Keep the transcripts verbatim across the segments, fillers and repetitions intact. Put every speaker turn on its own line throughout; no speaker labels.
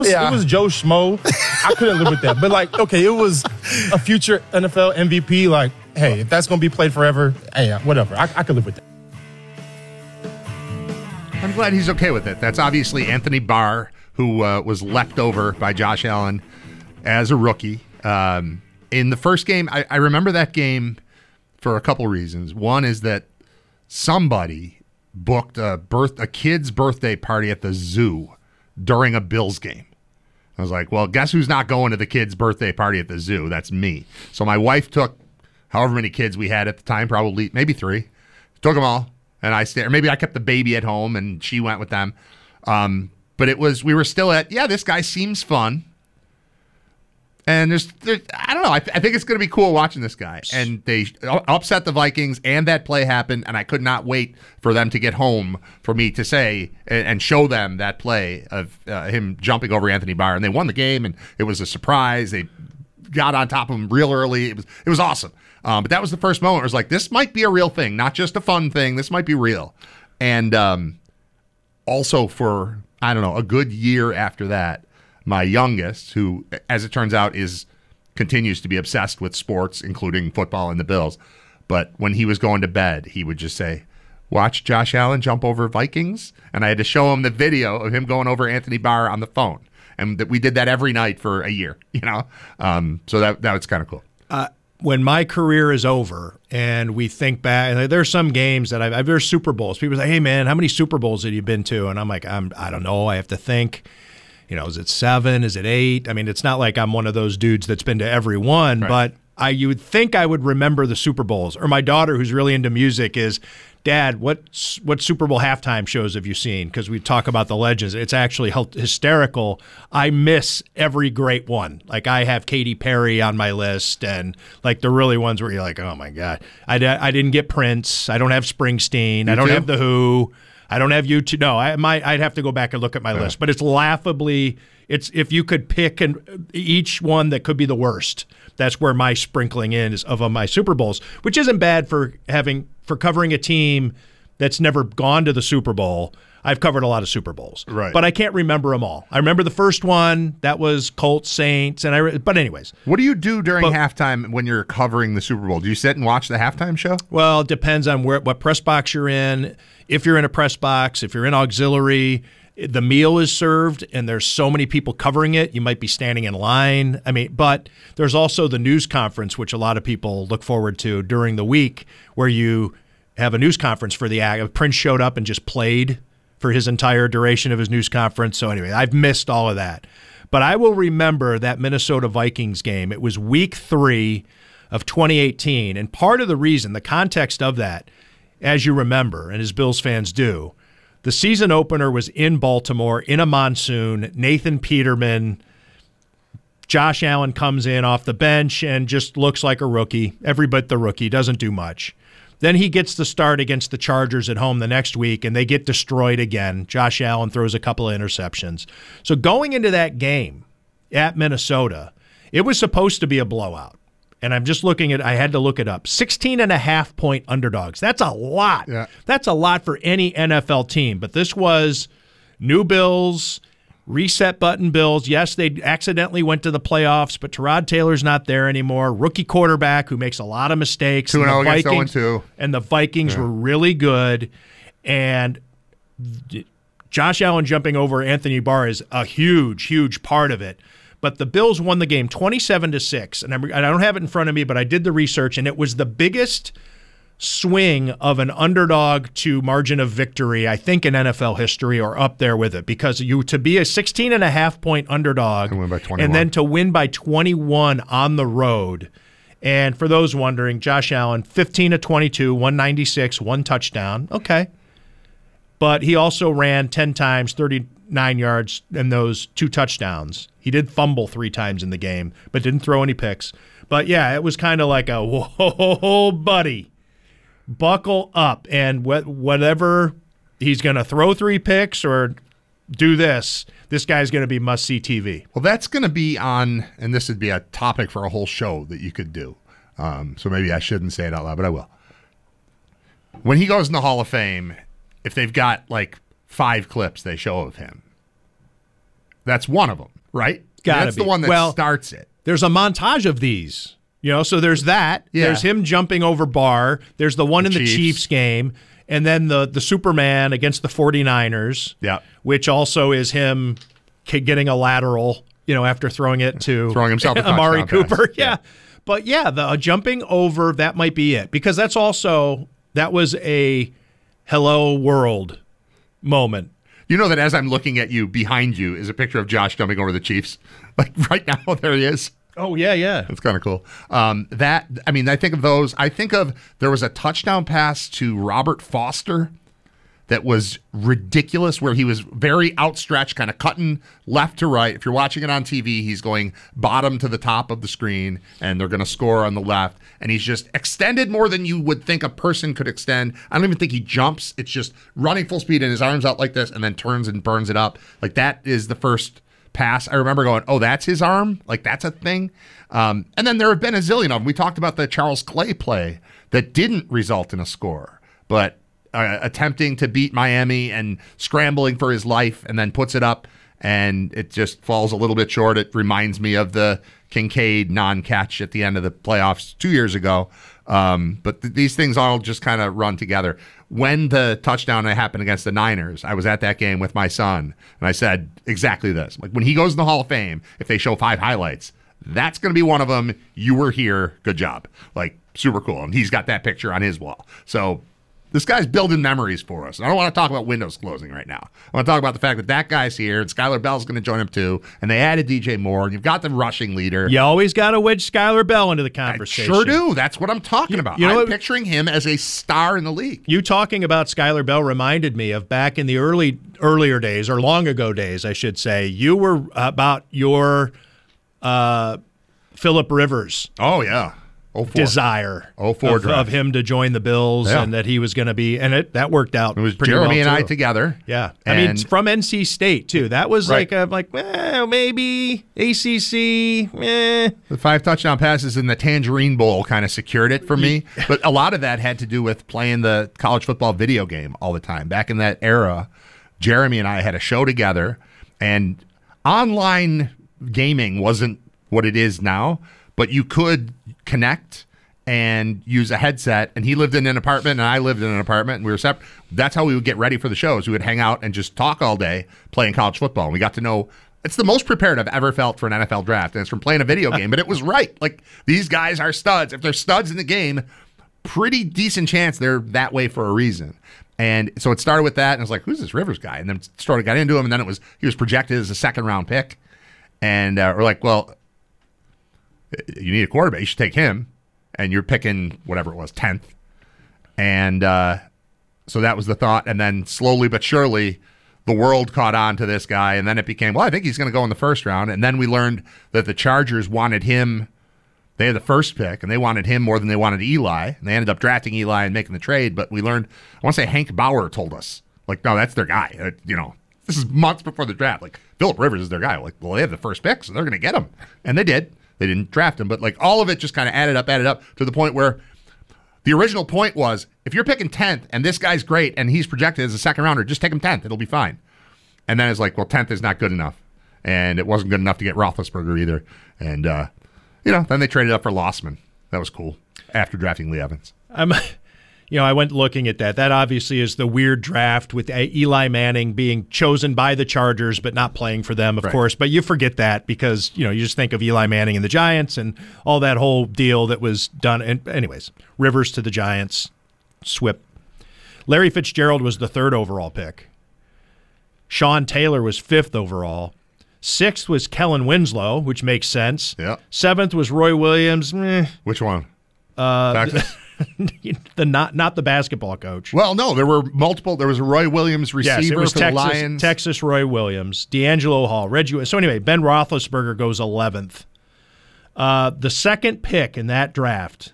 Yeah.
It was Joe Schmo. I couldn't live with that. But, like, okay, it was a future N F L M V P. Like, hey, if that's going to be played forever, hey, whatever. I, I could live with that.
I'm glad he's okay with it. That's obviously Anthony Barr, who uh, was left over by Josh Allen as a rookie. Um, in the first game, I, I remember that game for a couple reasons. One is that somebody booked a birth a kid's birthday party at the zoo during a Bills game. I was like, well, guess who's not going to the kid's birthday party at the zoo? That's me. So my wife took however many kids we had at the time, probably maybe three, took them all, and I stayed. Or maybe I kept the baby at home and she went with them. Um, but it was we were still at yeah, this guy seems fun. And there's, there's, I don't know. I, th- I think it's going to be cool watching this guy. And they upset the Vikings, and that play happened. And I could not wait for them to get home for me to say and, and show them that play of uh, him jumping over Anthony Barr. And they won the game, and it was a surprise. They got on top of him real early. It was it was awesome. Um, but that was the first moment. It was like, this might be a real thing, not just a fun thing. This might be real. And um, also for I don't know a good year after that. My youngest, who, as it turns out, is continues to be obsessed with sports, including football and the Bills. But when he was going to bed, he would just say, watch Josh Allen jump over Vikings. And I had to show him the video of him going over Anthony Barr on the phone. And that we did that every night for a year, you know? Um, so that, that was kind of cool.
Uh, when my career is over and we think back, and there's some games that I've, I've there's Super Bowls. People say, hey, man, how many Super Bowls have you been to? And I'm like, I'm, I don't know. I have to think. You know, is it seven? Is it eight? I mean, it's not like I'm one of those dudes that's been to every one, right. But I you would think I would remember the Super Bowls. Or my daughter, who's really into music, is, Dad, what what Super Bowl halftime shows have you seen? Because we talk about the legends. It's actually hysterical. I miss every great one. Like, I have Katy Perry on my list, and like the really ones where you're like, oh my God. I, I didn't get Prince. I don't have Springsteen.
You
I don't
too?
have The Who. I don't have you to no. I might. I'd have to go back and look at my yeah. list, but it's laughably. It's if you could pick and each one that could be the worst. That's where my sprinkling in is of my Super Bowls, which isn't bad for having for covering a team that's never gone to the Super Bowl. I've covered a lot of Super Bowls,
right?
But I can't remember them all. I remember the first one that was Colts Saints, and I. But anyways,
what do you do during
but,
halftime when you're covering the Super Bowl? Do you sit and watch the halftime show?
Well, it depends on where what press box you're in. If you're in a press box, if you're in auxiliary, the meal is served and there's so many people covering it, you might be standing in line. I mean, but there's also the news conference, which a lot of people look forward to during the week, where you have a news conference for the act. Prince showed up and just played for his entire duration of his news conference. So anyway, I've missed all of that. But I will remember that Minnesota Vikings game. It was week three of twenty eighteen. And part of the reason, the context of that, as you remember, and as Bills fans do, the season opener was in Baltimore in a monsoon. Nathan Peterman, Josh Allen comes in off the bench and just looks like a rookie. Every bit the rookie, doesn't do much. Then he gets the start against the Chargers at home the next week, and they get destroyed again. Josh Allen throws a couple of interceptions. So going into that game at Minnesota, it was supposed to be a blowout. And I'm just looking at, I had to look it up, sixteen and a half point underdogs. That's a lot.
Yeah.
That's a lot for any N F L team. But this was new Bills, reset button Bills. Yes, they accidentally went to the playoffs, but Tyrod Taylor's not there anymore. Rookie quarterback who makes a lot of mistakes.
two and oh against oh and two.
And the Vikings
yeah.
were really good. And Josh Allen jumping over Anthony Barr is a huge, huge part of it. But the Bills won the game twenty-seven to six, and I don't have it in front of me, but I did the research, and it was the biggest swing of an underdog to margin of victory, I think, in N F L history, or up there with it, because you to be a sixteen and a half point underdog
and, win by twenty-one.
And then to win by twenty-one on the road. And for those wondering, Josh Allen, fifteen to twenty-two, one ninety-six, one touchdown. Okay. But he also ran ten times, thirty-nine yards, and those two touchdowns. He did fumble three times in the game, but didn't throw any picks. But, yeah, it was kind of like a, whoa, buddy, buckle up. And wh- whatever he's going to throw three picks or do this, this guy's going to be must-see T V.
Well, that's going to be on, and this would be a topic for a whole show that you could do. Um, so maybe I shouldn't say it out loud, but I will. When he goes in the Hall of Fame, if they've got like five clips they show of him, That's one of them, right?
Gotta
That's
be.
the one that
Well,
starts it.
There's a montage of these. You know, so there's that.
Yeah.
There's him jumping over Barr. There's the one
The
in the
Chiefs.
Chiefs game. And then the, the Superman against the 49ers,
Yeah.
which also is him k- getting a lateral, you know, after throwing it to
Throwing himself a
Amari
touchdown pass.
Cooper. Yeah. But yeah, the uh, jumping over, that might be it. Because that's also, that was a hello world moment.
You know that as I'm looking at you, behind you is a picture of Josh jumping over the Chiefs. Like right now, there he is.
Oh, yeah, yeah.
That's kind of cool. Um, that I mean, I think of those. I think of there was a touchdown pass to Robert Foster that was ridiculous, where he was very outstretched, kind of cutting left to right. If you're watching it on T V, he's going bottom to the top of the screen, and they're going to score on the left. And he's just extended more than you would think a person could extend. I don't even think he jumps. It's just running full speed and his arms out like this, and then turns and burns it up. Like that is the first pass. I remember going, oh, that's his arm? Like, that's a thing? Um, and then there have been a zillion of them. We talked about the Charles Clay play that didn't result in a score, but uh, attempting to beat Miami and scrambling for his life, and then puts it up, and it just falls a little bit short. It reminds me of the Kincaid non-catch at the end of the playoffs two years ago. Um, but th- these things all just kind of run together. When the touchdown happened against the Niners, I was at that game with my son, and I said exactly this. Like, when he goes in the Hall of Fame, if they show five highlights, that's going to be one of them. You were here. Good job. Like, super cool. And he's got that picture on his wall. So this guy's building memories for us. I don't want to talk about windows closing right now. I want to talk about the fact that that guy's here, and Skylar Bell's going to join him too, and they added D J Moore, and you've got the rushing leader.
You always got to wedge Skylar Bell into the
I
conversation.
sure do. That's what I'm talking about.
you know
I'm
what-
picturing him as a star in the league.
You talking about Skylar Bell reminded me of back in the early earlier days, or long ago days, I should say. You were about your uh, Phillip Rivers
Oh, yeah. Oh, four.
desire
oh four
of,
draft.
of him to join the Bills,
Yeah.
and that he was going to be, and it that worked out.
It was
pretty
Jeremy
well,
and I
too.
together.
Yeah, I mean,
And-
from N C State too. That was
Right.
like a like well, maybe A C C. Eh.
The five touchdown passes in the Tangerine Bowl kind of secured it for me. But a lot of that had to do with playing the college football video game all the time. Back in that era, Jeremy and I had a show together, and online gaming wasn't what it is now, but you could connect and use a headset. And he lived in an apartment, and I lived in an apartment, and we were separate. That's how we would get ready for the shows. We would hang out and just talk all day playing college football. And we got to know. It's the most prepared I've ever felt for an N F L draft, and it's from playing a video game. But it was right. Like, these guys are studs. If they're studs in the game, pretty decent chance they're that way for a reason. And so it started with that, and I was like, who's this Rivers guy? And then started got into him, and then it was he was projected as a second round pick. And uh, we're like, well, you need a quarterback. You should take him. And you're picking whatever it was, tenth. And uh, so that was the thought. And then slowly but surely, the world caught on to this guy. And then it became, well, I think he's going to go in the first round. And then we learned that the Chargers wanted him. They had the first pick, and they wanted him more than they wanted Eli. And they ended up drafting Eli and making the trade. But we learned, I want to say Hank Bauer told us, like, no, that's their guy. Uh, you know, this is months before the draft. Like, Phillip Rivers is their guy. Like, well, they have the first pick, so they're going to get him. And they did. They didn't draft him, but like all of it just kind of added up, added up to the point where the original point was, if you're picking tenth and this guy's great and he's projected as a second rounder, just take him tenth. It'll be fine. And then it's like, well, tenth is not good enough. And it wasn't good enough to get Roethlisberger either. And, uh, you know, then they traded up for Lossman. That was cool after drafting Lee Evans.
I'm, you know, I went looking at that. That obviously is the weird draft with Eli Manning being chosen by the Chargers but not playing for them, of
Right.
course. But you forget that because, you know, you just think of Eli Manning and the Giants and all that whole deal that was done. And anyways, Rivers to the Giants, S W I P. Larry Fitzgerald was the third overall pick. Sean Taylor was fifth overall. Sixth was Kellen Winslow, which makes sense.
Yeah.
Seventh was Roy Williams. Meh.
Which one?
Uh,
Texas?
the not not the basketball coach.
Well, no, there were multiple. There was a Roy Williams receiver
Yes, it was
for
Texas,
the Lions.
Texas Roy Williams, D'Angelo Hall, Reggie. So anyway, Ben Roethlisberger goes eleventh. Uh, the second pick in that draft,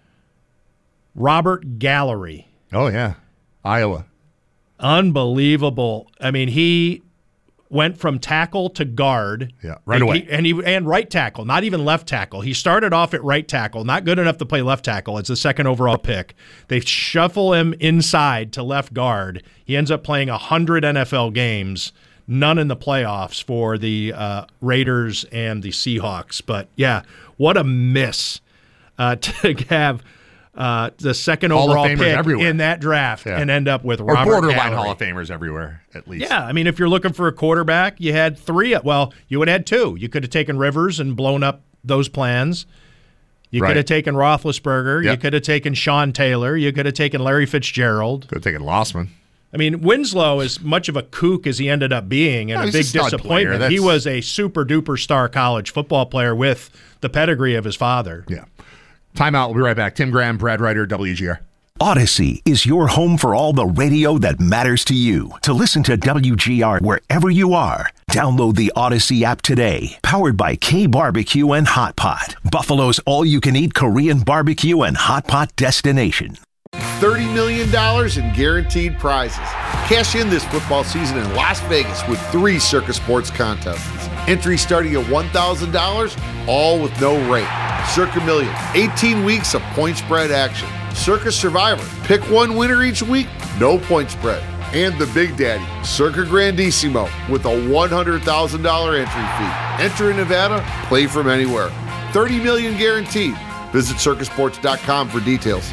Robert Gallery.
Oh, yeah. Iowa.
Unbelievable. I mean, he went from tackle to guard.
Yeah, right
and
away.
He, and he and right tackle, not even left tackle. He started off at right tackle, not good enough to play left tackle. It's the second overall pick. They shuffle him inside to left guard. He ends up playing one hundred N F L games, none in the playoffs for the uh, Raiders and the Seahawks. But, yeah, what a miss uh, to have uh, the second
Hall
overall
of Famers
pick
everywhere.
in that draft
Yeah.
and end up with
Or
Robert
borderline
Gallery.
Hall of Famers everywhere, at least.
Yeah, I mean, if you're looking for a quarterback, you had three. Well, you would have had two. You could have taken Rivers and blown up those plans. You
Right.
could have taken Roethlisberger.
Yep.
You could have taken Sean Taylor. You could have taken Larry Fitzgerald.
Could have taken Lossman.
I mean, Winslow, as much of a kook as he ended up being and
No,
a
he's a
big
stud
disappointment,
player.
he
That's-
was a super-duper star college football player with the pedigree of his father.
Yeah. Timeout. We'll be right back. Tim Graham, Brad Ryder, W G R.
Odyssey is your home for all the radio that matters to you. To listen to W G R wherever you are, download the Odyssey app today. Powered by K Barbecue and Hot Pot, Buffalo's all-you-can-eat Korean barbecue and hot pot destination.
thirty million dollars in guaranteed prizes. Cash in this football season in Las Vegas with three Circa Sports contests. Entry starting at one thousand dollars, all with no rate. Circa Million, eighteen weeks of point spread action. Circa Survivor, pick one winner each week, no point spread. And the Big Daddy, Circa Grandissimo, with a one hundred thousand dollars entry fee. Enter in Nevada, play from anywhere. thirty million dollars guaranteed. Visit circa sports dot com for details.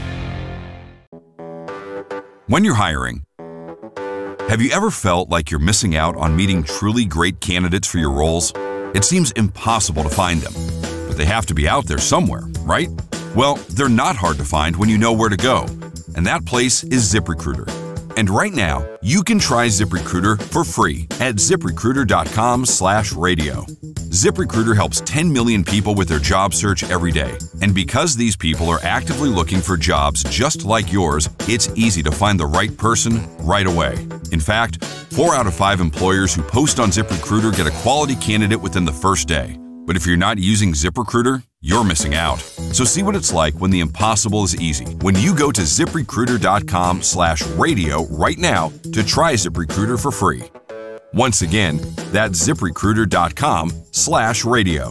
When you're hiring, have you ever felt like you're missing out on meeting truly great candidates for your roles? It seems impossible to find them, but they have to be out there somewhere, right? Well, they're not hard to find when you know where to go, and that place is ZipRecruiter. And right now, you can try ZipRecruiter for free at ZipRecruiter.com slash radio. ZipRecruiter helps ten million people with their job search every day. And because these people are actively looking for jobs just like yours, it's easy to find the right person right away. In fact, four out of five employers who post on ZipRecruiter get a quality candidate within the first day. But if you're not using ZipRecruiter, you're missing out. So see what it's like when the impossible is easy. When you go to ZipRecruiter.com slash radio right now to try ZipRecruiter for free. Once again, that's ZipRecruiter.com slash radio.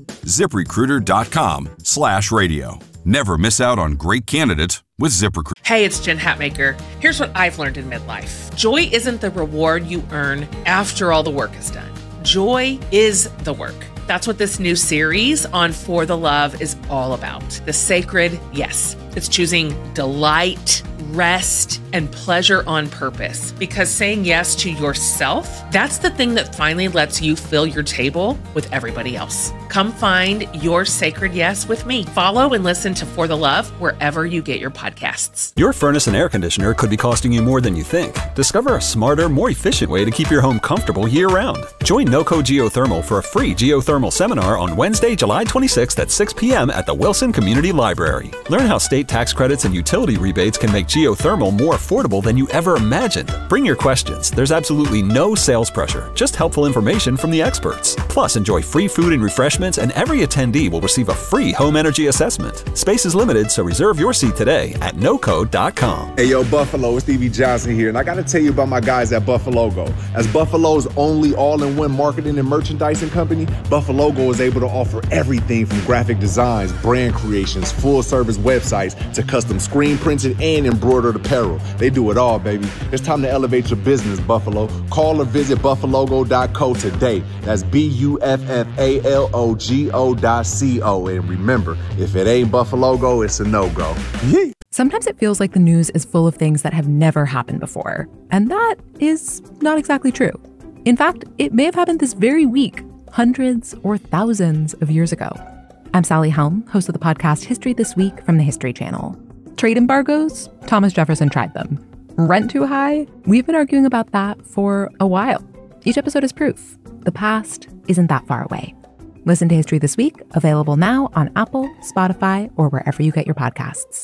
ZipRecruiter.com slash radio. Never miss out on great candidates with ZipRecruiter.
Hey, it's Jen Hatmaker. Here's what I've learned in midlife. Joy isn't the reward you earn after all the work is done. Joy is the work. That's what this new series on For the Love is all about. The sacred yes. It's choosing delight, rest, and pleasure on purpose. Because saying yes to yourself, that's the thing that finally lets you fill your table with everybody else. Come find your sacred yes with me. Follow and listen to For the Love wherever you get your podcasts.
Your furnace and air conditioner could be costing you more than you think. Discover a smarter, more efficient way to keep your home comfortable year-round. Join NOCO Geothermal for a free geothermal seminar on Wednesday, July twenty-sixth at six p.m. at the Wilson Community Library. Learn how state tax credits and utility rebates can make geothermal more affordable than you ever imagined. Bring your questions. There's absolutely no sales pressure, just helpful information from the experts. Plus, enjoy free food and refreshments, and every attendee will receive a free home energy assessment. Space is limited, so reserve your seat today at noco dot com.
Hey, yo, Buffalo, it's Stevie Johnson here, and I got to tell you about my guys at Buffalogo. As Buffalo's only all-in-one marketing and merchandising company, Buffalogo is able to offer everything from graphic designs, brand creations, full-service websites, to custom screen printed and embroidered apparel. They do it all, baby. It's time to elevate your business, Buffalo. Call or visit buffalogo dot co today. That's B U F F A L O G O dot C O. And remember, if it ain't Buffalogo, it's a no-go. Yee.
Sometimes it feels like the news is full of things that have never happened before. And that is not exactly true. In fact, it may have happened this very week, hundreds or thousands of years ago. I'm Sally Helm, host of the podcast History This Week from the History Channel. Trade embargoes? Thomas Jefferson tried them. Rent too high? We've been arguing about that for a while. Each episode is proof. The past isn't that far away. Listen to History This Week, available now on Apple, Spotify, or wherever you get your podcasts.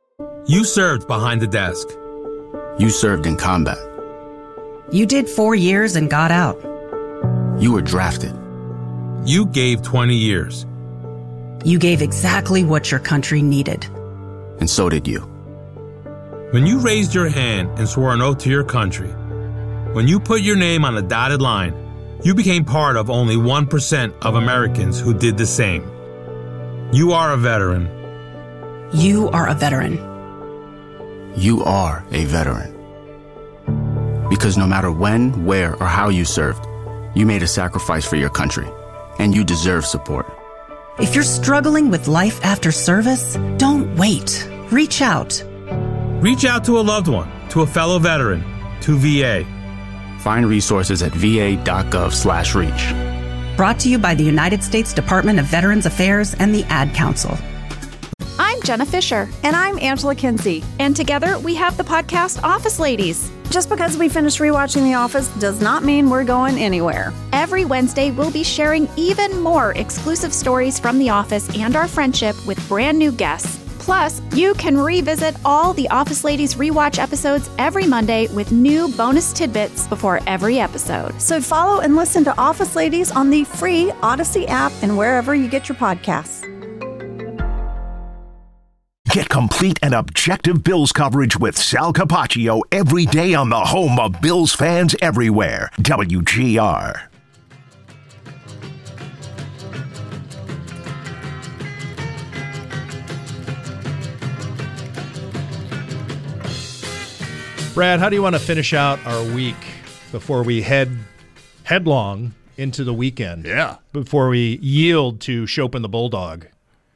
You served behind the desk.
You served in combat.
You did four years and got out.
You were drafted.
You gave twenty years.
You gave exactly what your country needed.
And so did you.
When you raised your hand and swore an oath to your country, when you put your name on a dotted line, you became part of only one percent of Americans who did the same. You are a veteran.
You are a veteran.
You are a veteran. Because no matter when, where, or how you served, you made a sacrifice for your country, and you deserve support.
If you're struggling with life after service, don't wait. Reach out.
Reach out to a loved one, to a fellow veteran, to V A.
Find resources at va.gov slash reach.
Brought to you by the United States Department of Veterans Affairs and the Ad Council.
I'm Jenna Fisher.
And I'm Angela Kinsey.
And together we have the podcast Office Ladies.
Just because we finished rewatching The Office does not mean we're going anywhere.
Every Wednesday, we'll be sharing even more exclusive stories from The Office and our friendship with brand new guests. Plus, you can revisit all the Office Ladies rewatch episodes every Monday with new bonus tidbits before every episode.
So follow and listen to Office Ladies on the free Odyssey app and wherever you get your podcasts.
Get complete and objective Bills coverage with Sal Capaccio every day on the home of Bills fans everywhere, W G R.
Brad, how do you want to finish out our week before we head headlong into the weekend?
Yeah.
Before we yield to Chopin the Bulldog.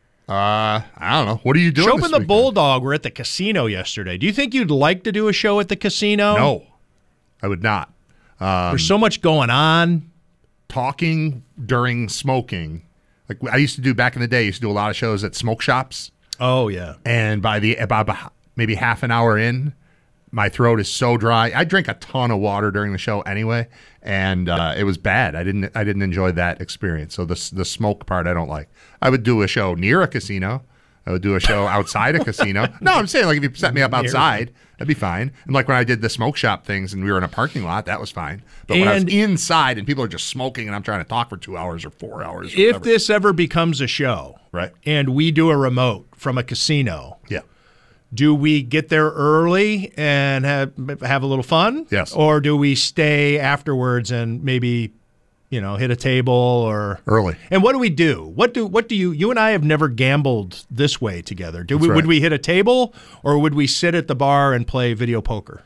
Uh, I don't know. What are you doing
Chopin
this
the
weekend?
Bulldog were at the casino yesterday. Do you think you'd like to do a show at the casino?
No, I would not. Um,
There's so much going on.
Talking during smoking. Like I used to do back in the day, I used to do a lot of shows at smoke shops.
Oh, yeah.
And by the about maybe half an hour in, my throat is so dry. I drink a ton of water during the show anyway, and uh, it was bad. I didn't I didn't enjoy that experience. So the the smoke part I don't like. I would do a show near a casino. I would do a show outside a casino. No, I'm saying like if you set me up outside, that'd be fine. And like when I did the smoke shop things and we were in a parking lot, that was fine. But when I was
And-
inside and people are just smoking and I'm trying to talk for two hours or four hours, or
If
whatever.
this ever becomes a show,
right,
and we do a remote from a casino,
yeah,
do we get there early and have have a little fun?
Yes.
Or do we stay afterwards and maybe, you know, hit a table or
early?
And what do we do? What do what do you you and I have never gambled this way together. Do
That's
we
right.
would we hit a table or would we sit at the bar and play video poker?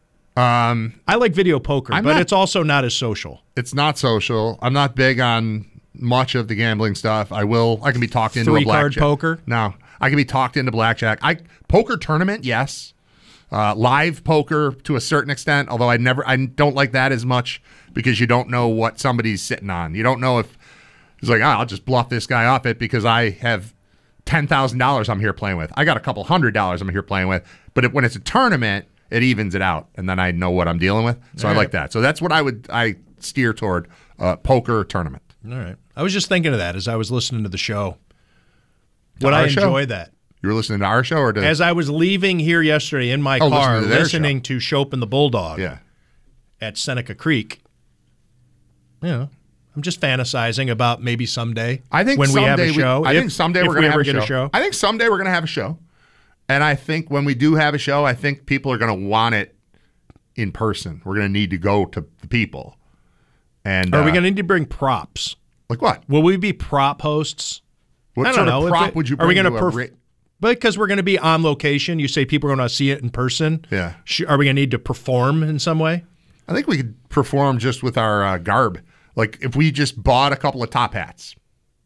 Um,
I like video poker,
I'm
but
not-
it's also not as social.
It's not social. I'm not big on much of the gambling stuff. I will. I can be talked into a
Three-card
blackjack.
poker?
No, I can be talked into blackjack. I poker tournament, yes. Uh, live poker to a certain extent, although I never, I don't like that as much because you don't know what somebody's sitting on. You don't know if it's like, oh, I'll just bluff this guy off it because I have ten thousand dollars I'm here playing with. I got a couple hundred dollars I'm here playing with. But if, when it's a tournament, it evens it out, and then I know what I'm dealing with. So
All
I
right.
like that. So that's what I would I steer toward uh, poker tournament.
All right. I was just thinking of that as I was listening to the show.
To
Would I
our show?
enjoy that?
You were listening to our show or to
As I was leaving here yesterday in my
Oh,
car,
listening to their
listening to Chopin the Bulldog
Yeah.
at Seneca Creek, you know, I'm just fantasizing about maybe someday
I think
when we have
someday
a show.
I
if-
think someday
if
we're going
we
to have
ever
a
get
show.
a show.
I think someday we're going to have a show, and I think when we do have a show, I think people are going to want it in person. We're going to need to go to the people. And
Are we
uh,
going to need to bring props?
Like what?
Will we be prop hosts?
What
I don't
sort
know.
of
If
prop
it-
would you
Are we
bring
gonna
to a
perf-
ra-
Because we're going to be on location. You say people are going to see it in person.
Yeah.
Sh- Are we going to need to perform in some way?
I think we could perform just with our uh, garb. Like if we just bought a couple of top hats.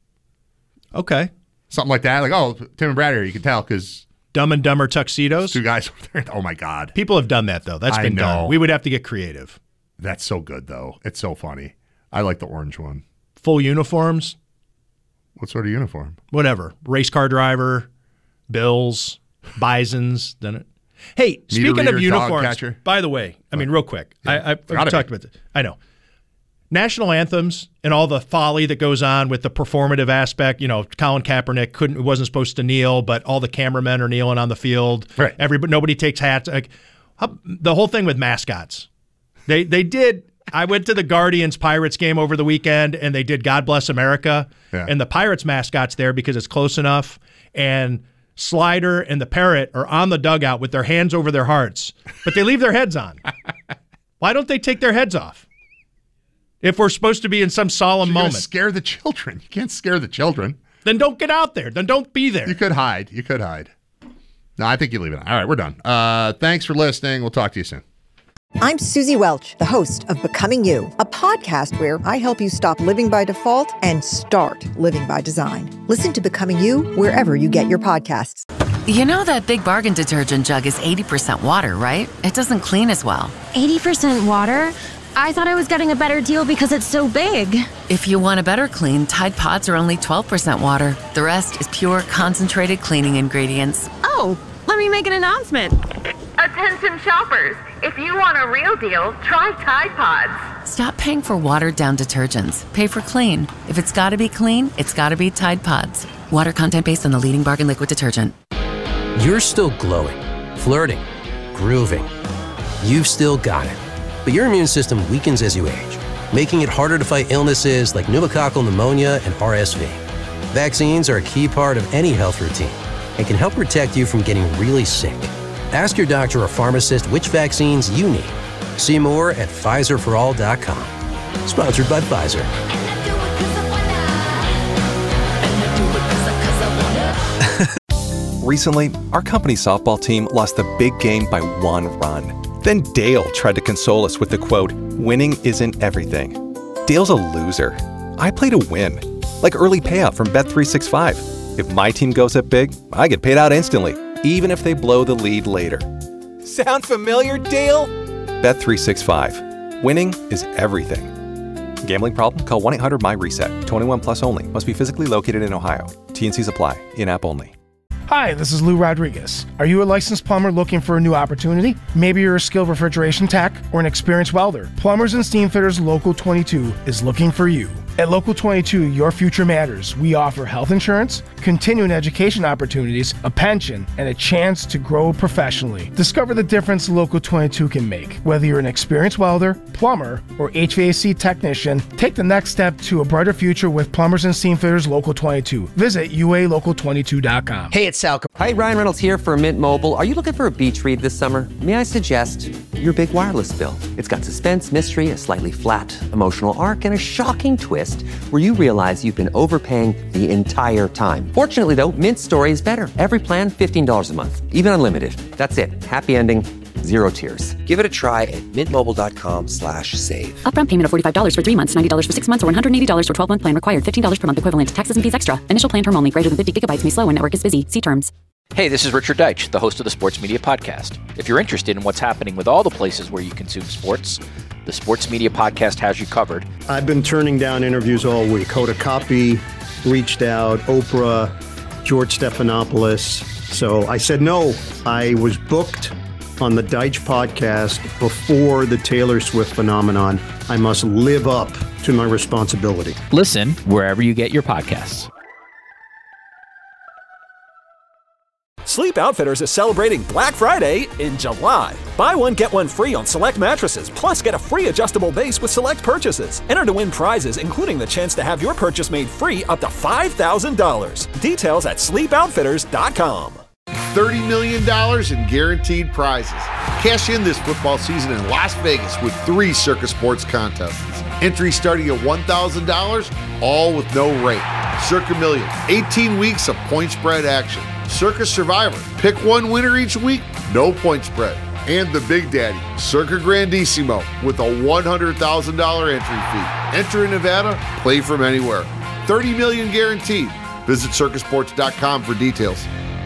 Okay.
Something like that. Like, oh, Tim and Brad here. You can tell because
Dumb and Dumber tuxedos.
two guys over there. Oh, my God.
People have done that, though. That's
I
been
know.
done. We would have to get creative.
That's so good, though. It's so funny. I like the orange one.
Full uniforms,
What sort of uniform?
whatever. Race car driver, Bills, Bisons. Done it. Hey, speaking
reader,
of
dog
uniforms,
catcher.
by the way, I mean, real quick, I, I, I've
Gotta
talked
be.
about this. I know. National anthems and all the folly that goes on with the performative aspect. You know, Colin Kaepernick couldn't, wasn't supposed to kneel, but all the cameramen are kneeling on the field.
Right.
Everybody, nobody takes hats. Like, how, the whole thing with mascots. They they did. I went to the Guardians Pirates game over the weekend, and they did God Bless America.
Yeah.
And the Pirates mascot's there because it's close enough. And Slider and the Parrot are on the dugout with their hands over their hearts, but they leave their heads on. Why don't they take their heads off? If we're supposed to be in some solemn
You're gonna
moment,
scare the children. You can't scare the children.
then don't get out there. Then don't be there.
You could hide. You could hide. No, I think you leave it on. All right, we're done. Uh, thanks for listening. We'll talk to you soon.
I'm Susie Welch, the host of Becoming You, a podcast where I help you stop living by default and start living by design. Listen to Becoming You wherever you get your podcasts.
You know that Big Bargain detergent jug is eighty percent water, right? It doesn't clean as well.
eighty percent water? I thought I was getting a better deal because it's so big.
If you want a better clean, Tide Pods are only twelve percent water. The rest is pure, concentrated cleaning ingredients.
Oh, let me make an announcement.
Attention shoppers, if you want a real deal, try Tide Pods.
Stop paying for watered-down detergents. Pay for clean. If it's gotta be clean, it's gotta be Tide Pods. Water content based on the leading Bargain liquid detergent.
You're still glowing, flirting, grooving. You've still got it. But your immune system weakens as you age, making it harder to fight illnesses like pneumococcal pneumonia and R S V. Vaccines are a key part of any health routine and can help protect you from getting really sick. Ask your doctor or pharmacist which vaccines you need. See more at Pfizer for all dot com. Sponsored by Pfizer.
Recently, our company's softball team lost the big game by one run. Then Dale tried to console us with the quote, "Winning isn't everything." Dale's a loser. I play to win. Like early payout from Bet three sixty-five. If my team goes up big, I get paid out instantly, even if they blow the lead later. Sound familiar, Dale? Bet three sixty-five. Winning is everything. Gambling problem? Call one eight hundred M Y reset. twenty-one plus only. Must be physically located in Ohio. T N Cs apply. In-app only.
Hi, this is Lou Rodriguez. Are you a licensed plumber looking for a new opportunity? Maybe you're a skilled refrigeration tech or an experienced welder. Plumbers and Steam Fitters Local twenty-two is looking for you. At Local twenty-two, your future matters. We offer health insurance, continuing education opportunities, a pension, and a chance to grow professionally. Discover the difference Local twenty-two can make. Whether you're an experienced welder, plumber, or H V A C technician, take the next step to a brighter future with Plumbers and Steam Fitters Local twenty-two. Visit U A local twenty-two dot com.
Hey, it's Sal. Hi, Ryan Reynolds here for Mint Mobile. Are you looking for a beach read this summer? May I suggest your big wireless bill? It's got suspense, mystery, a slightly flat emotional arc, and a shocking twist where you realize you've been overpaying the entire time. Fortunately, though, Mint's story is better. Every plan, fifteen dollars a month, even unlimited. That's it. Happy ending, zero tears. Give it a try at mintmobile.com slash save.
Upfront payment of forty-five dollars for three months, ninety dollars for six months, or one hundred eighty dollars for twelve-month plan required. fifteen dollars per month equivalent. Taxes and fees extra. Initial plan term only. Greater than fifty gigabytes may slow when network is busy. See terms.
Hey, this is Richard Deitch, the host of the Sports Media Podcast. If you're interested in what's happening with all the places where you consume sports, the Sports Media Podcast has you covered.
I've been turning down interviews all week. Hoda Kotb reached out, Oprah, George Stephanopoulos. So I said no. I was booked on the Deitch podcast before the Taylor Swift phenomenon. I must live up to my responsibility.
Listen wherever you get your podcasts.
Sleep Outfitters is celebrating Black Friday in July. Buy one, get one free on select mattresses, plus get a free adjustable base with select purchases. Enter to win prizes, including the chance to have your purchase made free up to five thousand dollars. Details at sleep outfitters dot com.
thirty million dollars in guaranteed prizes. Cash in this football season in Las Vegas with three Circus Sports contests. Entry starting at one thousand dollars, all with no rate. Circa Million, eighteen weeks of point spread action. Circus Survivor, pick one winner each week, no point spread. And the Big Daddy, Circa Grandissimo, with a one hundred thousand dollars entry fee. Enter in Nevada, play from anywhere. thirty million dollars guaranteed. Visit circus sports dot com for details.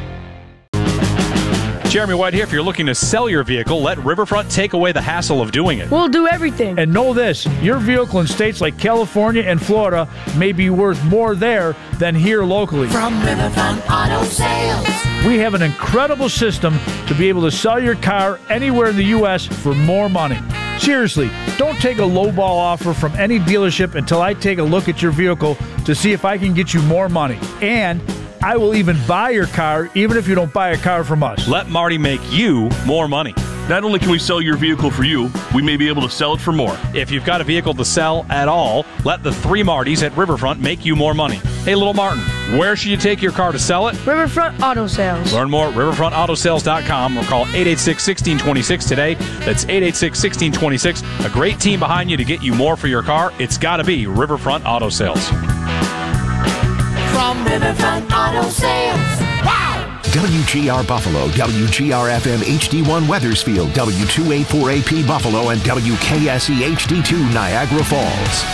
Jeremy White here. If you're looking to sell your vehicle, let Riverfront take away the hassle of doing it.
We'll do everything. And know this, your vehicle in states like California and Florida may be worth more there than here locally.
From Riverfront Auto Sales.
We have an incredible system to be able to sell your car anywhere in the U S for more money. Seriously, don't take a lowball offer from any dealership until I take a look at your vehicle to see if I can get you more money. And I will even buy your car, even if you don't buy a car from us.
Let Marty make you more money.
Not only can we sell your vehicle for you, we may be able to sell it for more.
If you've got a vehicle to sell at all, let the three Martys at Riverfront make you more money. Hey, little Martin, where should you take your car to sell it?
Riverfront Auto Sales.
Learn more at riverfront auto sales dot com or call eight eight six, one six two six today. That's eight eight six, one six two six. A great team behind you to get you more for your car. It's got to be Riverfront Auto Sales.
From Riverfront Auto Sales. Wow!
W G R Buffalo, W G R F M H D one Weathersfield, W two eighty-four A P Buffalo, and W K S E H D two Niagara Falls.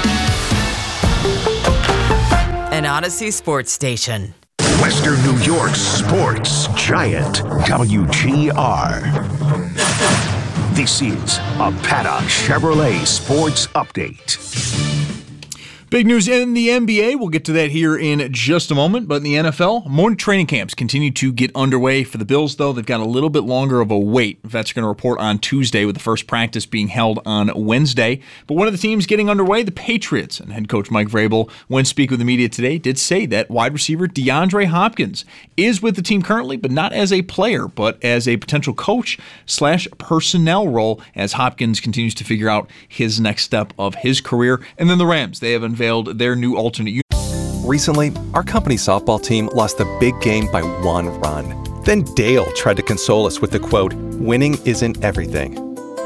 An Odyssey sports station.
Western New York's sports giant, W G R. This is a Paddock Chevrolet Sports Update.
Big news in the N B A. We'll get to that here in just a moment. But in the N F L, more training camps continue to get underway. For the Bills, though, they've got a little bit longer of a wait. Vets are going to report on Tuesday with the first practice being held on Wednesday. But one of the teams getting underway, the Patriots. And head coach Mike Vrabel, when speaking with the media today, did say that wide receiver DeAndre Hopkins is with the team currently, but not as a player, but as a potential coach slash personnel role as Hopkins continues to figure out his next step of his career. And then the Rams, they have unveiled their new alternate unit.
Recently, our company softball team lost the big game by one run. Then Dale tried to console us with the quote, "Winning isn't everything."